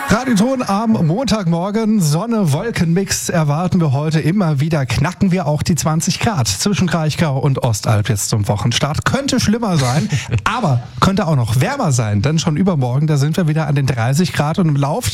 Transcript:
Radioton am Montagmorgen, Sonne-Wolken-Mix erwarten wir heute immer wieder. Knacken wir auch die 20 Grad zwischen Kraichgau und Ostalb jetzt zum Wochenstart. Könnte schlimmer sein, aber könnte auch noch wärmer sein, denn schon übermorgen, da sind wir wieder an den 30 Grad und im Lauf